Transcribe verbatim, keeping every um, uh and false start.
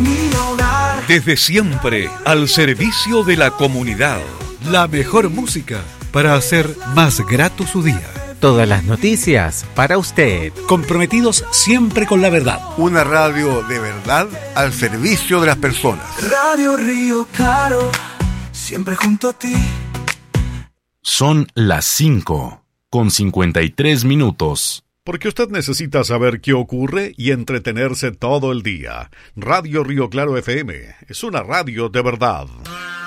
mi hogar. Desde siempre, al servicio de la comunidad. La mejor música para hacer más grato su día. Todas las noticias para usted. Comprometidos siempre con la verdad. Una radio de verdad al servicio de las personas. Radio Río Claro, siempre junto a ti. Son las cinco, con cincuenta y tres minutos. Porque usted necesita saber qué ocurre y entretenerse todo el día. Radio Río Claro F M es una radio de verdad.